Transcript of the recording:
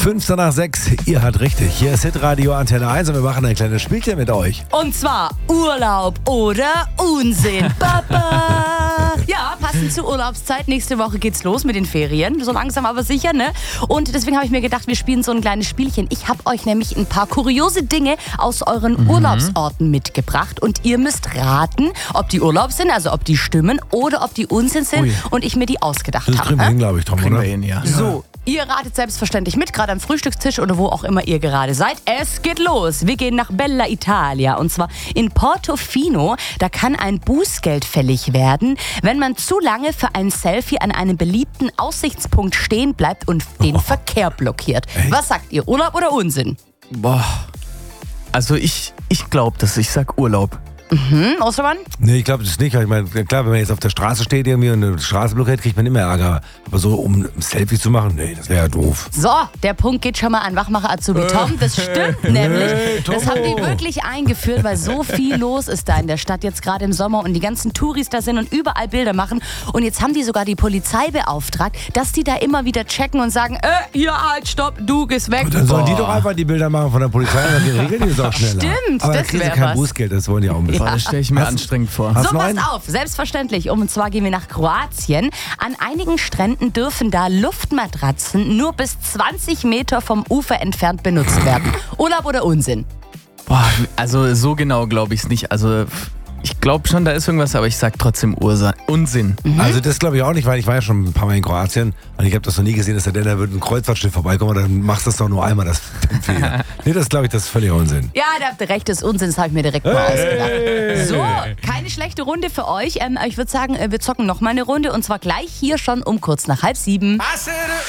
5:05. Ihr hört richtig. Hier ist Hitradio Antenne 1 und wir machen ein kleines Spielchen mit euch. Und zwar Urlaub oder Unsinn. Papa! Ja, passend zur Urlaubszeit. Nächste Woche geht's los mit den Ferien. So langsam aber sicher, ne? Und deswegen habe ich mir gedacht, wir spielen so ein kleines Spielchen. Ich habe euch nämlich ein paar kuriose Dinge aus euren Urlaubsorten mitgebracht. Und ihr müsst raten, ob die Urlaub sind, also ob die stimmen oder ob die Unsinn sind. Ui. Und ich mir die ausgedacht Das habe. kriegen wir hin, glaube ich, Tom, oder? Ja. So, ihr ratet selbstverständlich mit, gerade am Frühstückstisch oder wo auch immer ihr gerade seid. Es geht los. Wir gehen nach Bella Italia und zwar in Portofino. Da kann ein Bußgeld fällig werden, wenn man zu lange für ein Selfie an einem beliebten Aussichtspunkt stehen bleibt und den Verkehr blockiert. Echt? Was sagt ihr, Urlaub oder Unsinn? Boah. Also ich glaube das. Ich sag Urlaub. Ostermann? Nee, ich glaube das nicht. Ich meine, klar, wenn man jetzt auf der Straße steht irgendwie und eine Straße blockiert, kriegt man immer Ärger. Aber so, um ein Selfie zu machen, nee, das wäre ja doof. So, der Punkt geht schon mal an Wachmacher Azubi Tom. Das stimmt nämlich. Das haben die wirklich eingeführt, weil so viel los ist da in der Stadt jetzt gerade im Sommer und die ganzen Touris da sind und überall Bilder machen. Und jetzt haben die sogar die Polizei beauftragt, dass die da immer wieder checken und sagen, hier, halt, stopp, du gehst weg. Und dann sollen die doch einfach die Bilder machen von der Polizei und dann regeln die das auch schneller. Stimmt, aber das dann kriegen sie wär kein was. Bußgeld, das wollen die auch ein bisschen. Boah, das stelle ich mir anstrengend vor. Hast So, du noch passt einen? auf, selbstverständlich. Und zwar gehen wir nach Kroatien. An einigen Stränden dürfen da Luftmatratzen nur bis 20 Meter vom Ufer entfernt benutzt werden. Urlaub oder Unsinn? Boah, also so genau glaube ich es nicht. Also ich glaube schon, da ist irgendwas, aber ich sag trotzdem Unsinn. Also das glaube ich auch nicht, weil ich war ja schon ein paar Mal in Kroatien und ich habe das noch nie gesehen, dass da wird ein Kreuzfahrtschiff vorbeikommen und dann machst du das doch nur einmal, das Fehler. Nee, das glaube ich, das ist völlig Unsinn. Ja, da habt ihr recht, das Unsinn, das habe ich mir direkt mal ausgedacht. So, keine schlechte Runde für euch. Ich würde sagen, wir zocken noch mal eine Runde und zwar gleich hier schon um kurz nach 6:30.